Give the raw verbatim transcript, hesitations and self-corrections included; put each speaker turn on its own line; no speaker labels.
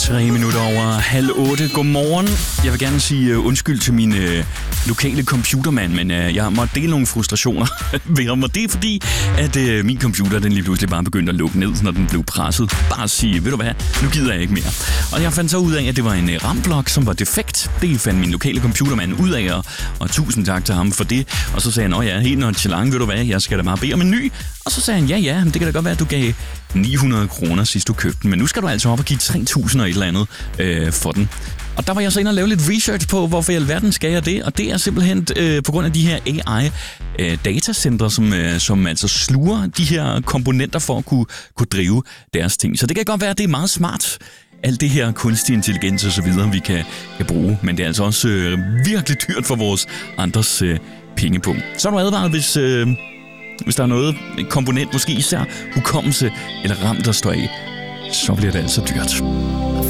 Tre minutter over halv otte. Godmorgen. Jeg vil gerne sige uh, undskyld til min uh, lokale computermand, men uh, jeg må dele nogle frustrationer ved ham. Og det er fordi, at uh, min computer den lige pludselig bare begyndte at lukke ned, når den blev presset. Bare sige, ved du hvad, nu gider jeg ikke mere. Og jeg fandt så ud af, at det var en uh, RAM-blok, som var defekt. Det fandt min lokale computermand ud af, og, og tusind tak til ham for det. Og så sagde han, åh ja, helt nonchalant, ved du hvad, jeg skal da bare bede om en ny. Og så sagde han, ja ja, det kan da godt være, at du gav ni hundrede kroner sidst du købte den, men nu skal du altså op og give tre tusind og et eller andet øh, for den. Og der var jeg så inde og lave lidt research på, hvorfor i alverden skal jeg det, og det er simpelthen øh, på grund af de her A I-datacentre, øh, som, øh, som altså sluger de her komponenter for at kunne, kunne drive deres ting. Så det kan godt være, at det er meget smart, alt det her kunstig intelligens og så videre, vi kan, kan bruge, men det er altså også øh, virkelig dyrt for vores andres øh, pengepunkt. Så er du advaret, hvis... Øh, Hvis der er noget komponent, måske især hukommelse eller RAM, der står af, så bliver det altså dyrt.